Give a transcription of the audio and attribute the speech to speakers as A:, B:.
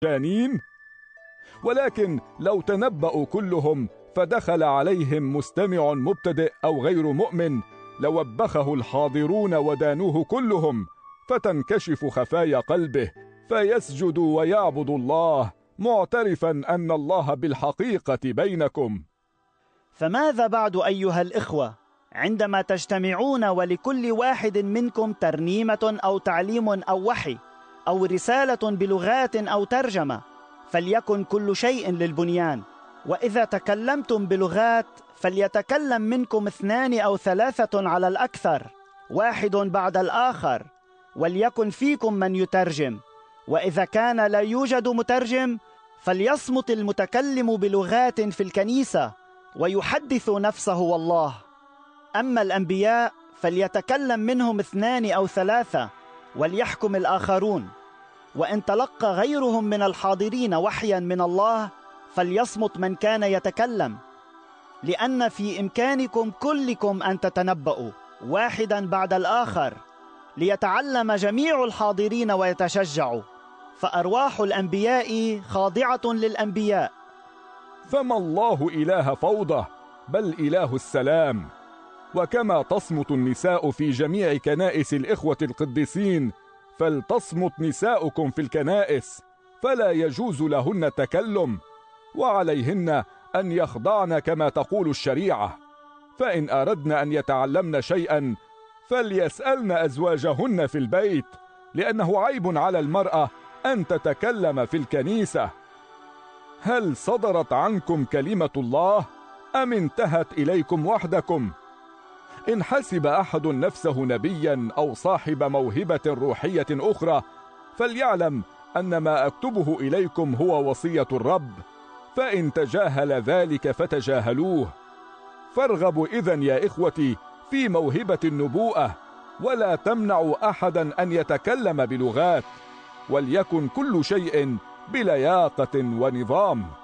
A: مجانين؟ ولكن لو تنبأوا كلهم فدخل عليهم مستمع مبتدئ أو غير مؤمن لوبخه الحاضرون ودانوه كلهم، فتنكشف خفايا قلبه فيسجد ويعبد الله معترفا أن الله بالحقيقة بينكم.
B: فماذا بعد أيها الإخوة عندما تجتمعون ولكل واحد منكم ترنيمة أو تعليم أو وحي أو رسالة بلغات أو ترجمة، فليكن كل شيء للبنيان. وإذا تكلمتم بلغات فليتكلم منكم 2 أو 3 على الأكثر، واحد بعد الآخر، وليكن فيكم من يترجم. وإذا كان لا يوجد مترجم فليصمت المتكلم بلغات في الكنيسة ويحدث نفسه والله. أما الأنبياء فليتكلم منهم 2 أو 3 وليحكم الآخرون. وإن تلقى غيرهم من الحاضرين وحيا من الله فليصمت من كان يتكلم، لأن في إمكانكم كلكم أن تتنبؤوا واحدا بعد الآخر، ليتعلم جميع الحاضرين ويتشجعوا، فأرواح الأنبياء خاضعة للأنبياء.
A: فما الله إله فوضى بل إله السلام. وكما تصمت النساء في جميع كنائس الإخوة القديسين فلتصمت نساؤكم في الكنائس، فلا يجوز لهن التكلم، وعليهن أن يخضعن كما تقول الشريعة. فإن أردن أن يتعلمن شيئا فليسألن أزواجهن في البيت، لأنه عيب على المرأة أن تتكلم في الكنيسة. هل صدرت عنكم كلمة الله أم انتهت إليكم وحدكم؟ إن حسب أحد نفسه نبيا أو صاحب موهبة روحية أخرى فليعلم أن ما أكتبه إليكم هو وصية الرب، فإن تجاهل ذلك فتجاهلوه. فارغبوا إذن يا إخوتي في موهبة النبوءة، ولا تمنعوا أحدا أن يتكلم بلغات، وليكن كل شيء بلياقة ونظام.